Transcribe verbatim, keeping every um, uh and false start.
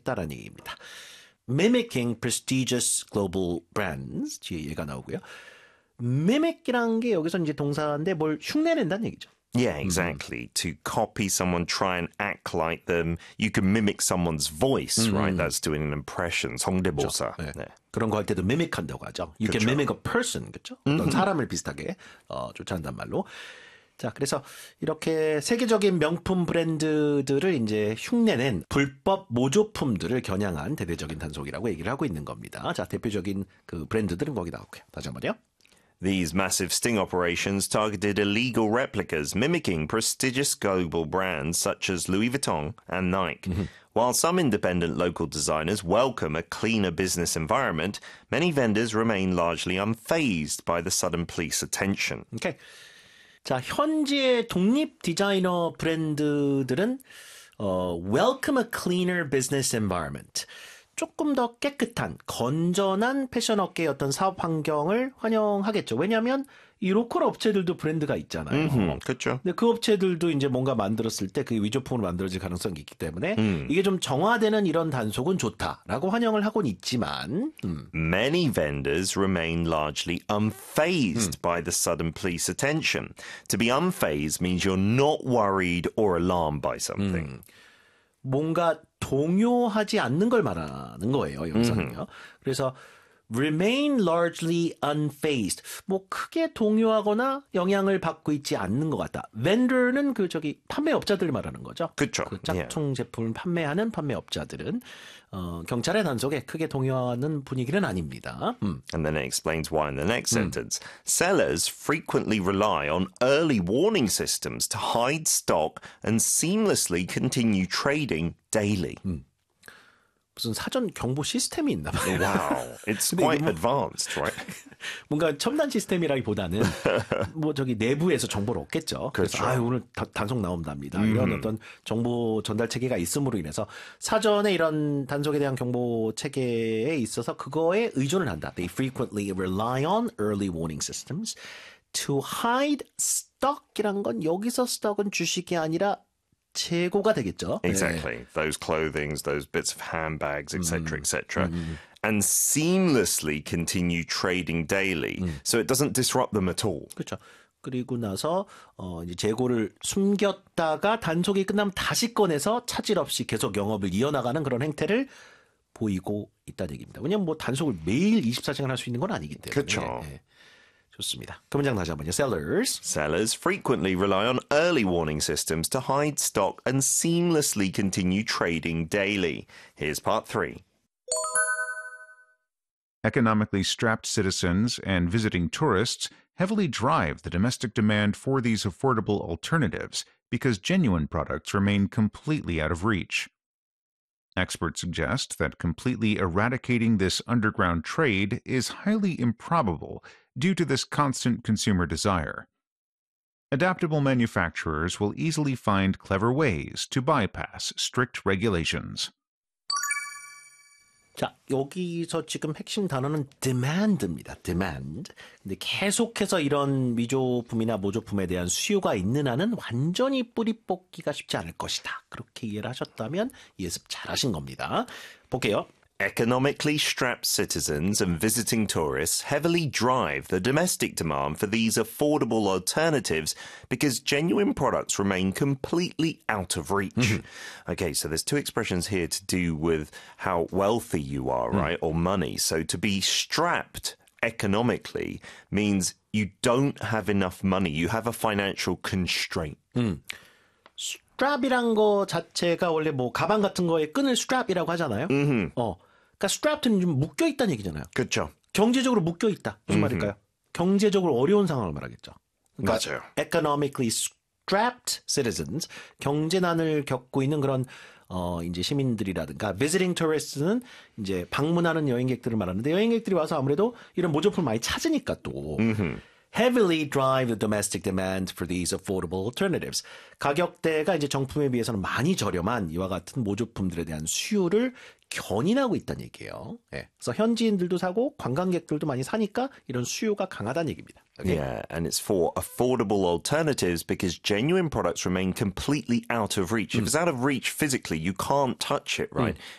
했다라는 얘기입니다. Mimicking prestigious global brands 뒤에 얘가 나오고요. Mimic이란 게 여기서 이제 동사인데 뭘 흉내낸다는 얘기죠. Yeah, exactly. Mm. To copy someone, try and act like them. You can mimic someone's voice, mm. right? That's doing an impression. 성대모사. 그렇죠. 네. 네. 그런 거 할 때도 mimic한다고 하죠. You 그렇죠. can mimic a person, 그렇죠? 어떤 mm-hmm. 사람을 비슷하게 어, 쫓아낸단 말로. 자, 그래서 이렇게 세계적인 명품 브랜드들을 이제 흉내낸 불법 모조품들을 겨냥한 대대적인 단속이라고 얘기를 하고 있는 겁니다. 자, 대표적인 그 브랜드들은 거기 나올게요. 다시 한번요. These massive sting operations targeted illegal replicas mimicking prestigious global brands such as Louis Vuitton and Nike. Mm-hmm. While some independent local designers welcome a cleaner business environment, many vendors remain largely unfazed by the sudden police attention. Okay. 자, 현지의 독립 디자이너 브랜드들은 어, welcome a cleaner business environment. 조금 더 깨끗한, 건전한 패션 업계의 어떤 사업 환경을 환영하겠죠. 왜냐하면 이 로컬 업체들도 브랜드가 있잖아요. Mm-hmm, 그렇죠. 근데 그 업체들도 이제 뭔가 만들었을 때 그게 위조품으로 만들어질 가능성이 있기 때문에 음. 이게 좀 정화되는 이런 단속은 좋다라고 환영을 하고는 있지만 음. Many vendors remain largely unfazed 음. by the sudden police attention. To be unfazed means you're not worried or alarmed by something. 음. 뭔가 동요하지 않는 걸 말하는 거예요. 여기서는요. Mm-hmm. 그래서 remain largely unfazed. 뭐 크게 동요하거나 영향을 받고 있지 않는 것 같다. vendor는 그 저기 판매업자들 말하는 거죠. 그렇죠. 그 짝퉁 yeah. 제품을 판매하는 판매업자들은 어, 경찰의 단속에 크게 동요하는 분위기는 아닙니다. 음. And then it explains why in the next 음. sentence. Sellers frequently rely on early warning systems to hide stock and seamlessly continue trading daily. 음. 무슨 사전 경보 시스템이 있나 봐요. Wow, it's quite 뭐, advanced, right? 뭔가 첨단 시스템이라기보다는 뭐 저기 내부에서 정보를 얻겠죠. 그래서 그렇죠. 아 오늘 다, 단속 나온답니다. 음. 이런 어떤 정보 전달 체계가 있음으로 인해서 사전에 이런 단속에 대한 경보 체계에 있어서 그거에 의존을 한다. They frequently rely on early warning systems to hide stock이란 건 여기서 stock은 주식이 아니라 재고가 되겠죠. Exactly. 네. Those clothings, those bits of handbags, et cetera, et cetera. Mm. And seamlessly continue trading daily. Mm. So it doesn't disrupt them at all. 그렇죠. 그리고 나서 어, 이제 재고를 숨겼다가 단속이 끝나면 다시 꺼내서 차질 없이 계속 영업을 이어나가는 그런 행태를 보이고 있다는 얘기입니다. 왜냐하면 뭐 단속을 매일 이십사 시간 할 수 있는 건 아니기 때문에. 그렇죠. 네. 좋습니다. 그 문장 다시 한번요. Sellers. Sellers frequently rely on early warning systems to hide stock and seamlessly continue trading daily. Here's part three. Economically strapped citizens and visiting tourists heavily drive the domestic demand for these affordable alternatives because genuine products remain completely out of reach. Experts suggest that completely eradicating this underground trade is highly improbable due to this constant consumer desire. Adaptable manufacturers will easily find clever ways to bypass strict regulations. 자, 여기서 지금 핵심 단어는 demand입니다. demand. 근데 계속해서 이런 미조품이나 모조품에 대한 수요가 있는 한은 완전히 뿌리 뽑기가 쉽지 않을 것이다. 그렇게 이해를 하셨다면 예습 잘하신 겁니다. 볼게요. Economically strapped citizens and visiting tourists heavily drive the domestic demand for these affordable alternatives because genuine products remain completely out of reach. Mm-hmm. Okay, so there's two expressions here to do with how wealthy you are, right, mm. or money. So to be strapped economically means you don't have enough money. You have a financial constraint. 음. strap이란 거 자체가 원래 뭐 가방 같은 거에 끈을 strap이라고 하잖아요. Mm-hmm. 어. 그러니까 strapped는 좀 묶여 있다는 얘기잖아요. 그렇죠. 경제적으로 묶여 있다. 무슨 음흠. 말일까요? 경제적으로 어려운 상황을 말하겠죠. 그러니까 맞아요. economically strapped citizens, 경제난을 겪고 있는 그런 어 이제 시민들이라든가 visiting tourists는 이제 방문하는 여행객들을 말하는데 여행객들이 와서 아무래도 이런 모조품을 많이 찾으니까 또 음흠. heavily drive the domestic demand for these affordable alternatives. 가격대가 이제 정품에 비해서는 많이 저렴한 이와 같은 모조품들에 대한 수요를 견인하고 있다는 얘기예요. 네. 그래서 현지인들도 사고 관광객들도 많이 사니까 이런 수요가 강하다는 얘기입니다. Okay? Yeah, and it's for affordable alternatives because genuine products remain completely out of reach. Mm. If it's out of reach physically, you can't touch it, right? Mm.